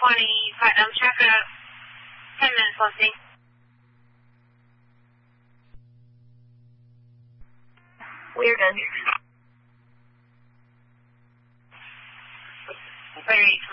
Platinum Checkup. 10 minutes, Leslie. We're good. Wait.